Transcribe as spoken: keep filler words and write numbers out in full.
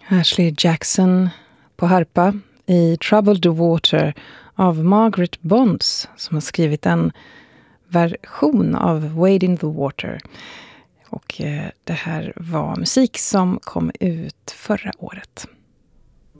Ashley Jackson på harpa i Troubled Water av Margaret Bonds, som har skrivit en version av Wade in the Water. Och eh, det här var musik som kom ut förra året.